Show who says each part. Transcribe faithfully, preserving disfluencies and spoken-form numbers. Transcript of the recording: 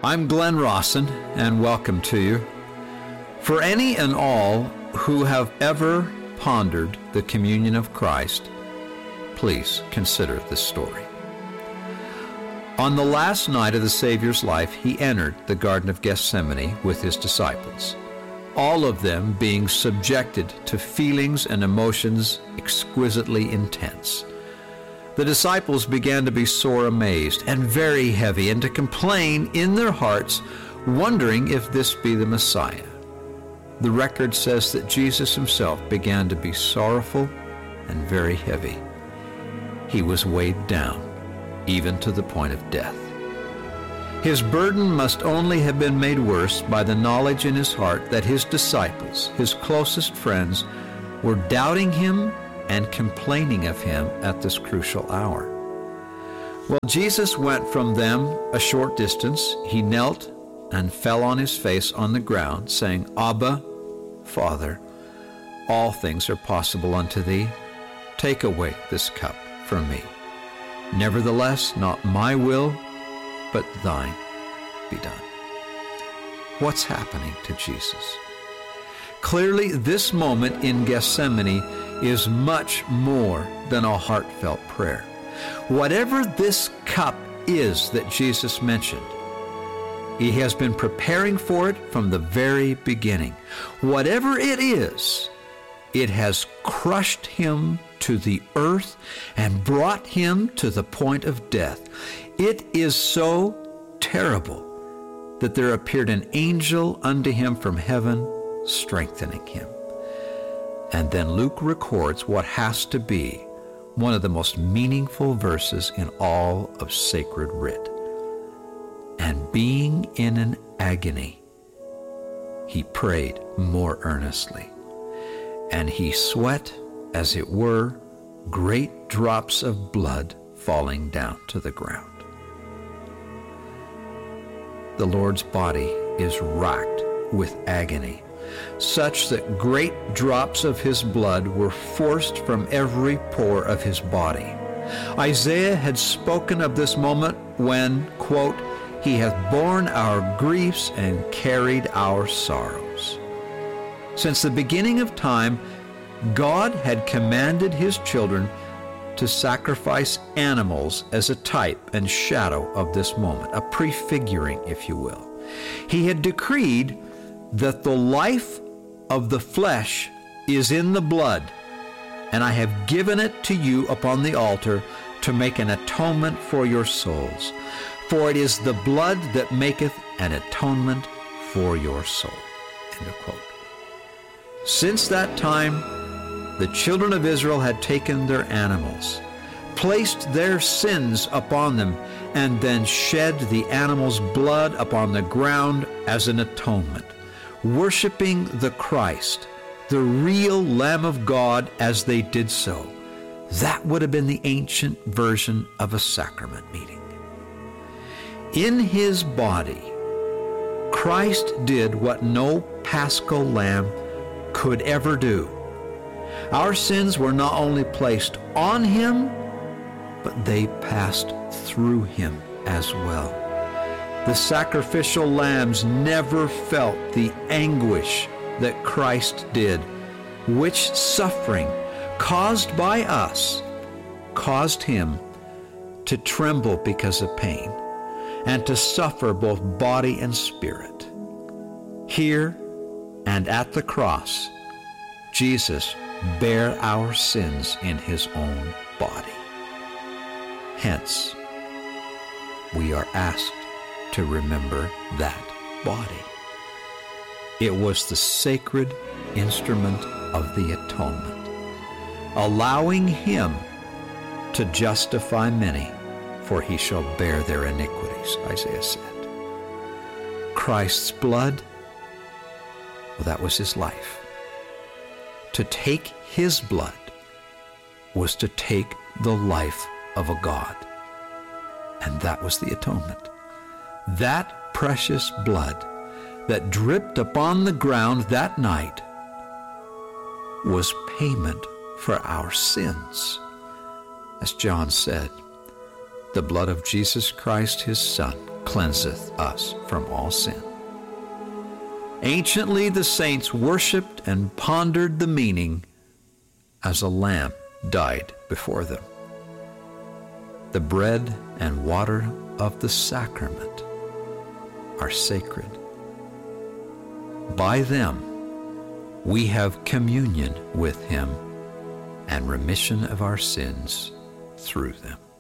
Speaker 1: I'm Glenn Rawson, and welcome to you. For any and all who have ever pondered the communion of Christ, please consider this story. On the last night of the Savior's life, he entered the Garden of Gethsemane with his disciples, all of them being subjected to feelings and emotions exquisitely intense. The disciples began to be sore amazed and very heavy, and to complain in their hearts, wondering if this be the Messiah. The record says that Jesus himself began to be sorrowful and very heavy. He was weighed down, even to the point of death. His burden must only have been made worse by the knowledge in his heart that his disciples, his closest friends, were doubting him and complaining of him at this crucial hour. Well, Jesus went from them a short distance. He knelt and fell on his face on the ground, saying, Abba, Father, all things are possible unto thee. Take away this cup from me. Nevertheless, not my will, but thine be done. What's happening to Jesus? Clearly, this moment in Gethsemane is much more than a heartfelt prayer. Whatever this cup is that Jesus mentioned, he has been preparing for it from the very beginning. Whatever it is, it has crushed him to the earth and brought him to the point of death. It is so terrible that there appeared an angel unto him from heaven, strengthening him. And then Luke records what has to be one of the most meaningful verses in all of sacred writ. And being in an agony, he prayed more earnestly, and he sweat, as it were, great drops of blood falling down to the ground. The Lord's body is racked with agony, such that great drops of his blood were forced from every pore of his body. Isaiah had spoken of this moment when, quote, he hath borne our griefs and carried our sorrows. Since the beginning of time, God had commanded his children to sacrifice animals as a type and shadow of this moment, a prefiguring, if you will. He had decreed that the life of the flesh is in the blood, and I have given it to you upon the altar to make an atonement for your souls. For it is the blood that maketh an atonement for your soul. End of quote. Since that time, the children of Israel had taken their animals, placed their sins upon them, and then shed the animal's blood upon the ground as an atonement, worshiping the Christ, the real Lamb of God, as they did so. That would have been the ancient version of a sacrament meeting. In his body, Christ did what no paschal lamb could ever do. Our sins were not only placed on him, but they passed through him as well. The sacrificial lambs never felt the anguish that Christ did, which suffering caused by us caused him to tremble because of pain and to suffer both body and spirit. Here and at the cross, Jesus bare our sins in his own body. Hence, we are asked to remember that body. It was the sacred instrument of the atonement, allowing him to justify many, for he shall bear their iniquities, Isaiah said. Christ's blood, well, that was his life. To take his blood was to take the life of a God, and that was the atonement. That precious blood that dripped upon the ground that night was payment for our sins. As John said, the blood of Jesus Christ, his Son, cleanseth us from all sin. Anciently the saints worshipped and pondered the meaning as a lamp died before them. The bread and water of the sacrament are sacred. By them we have communion with him and remission of our sins through them.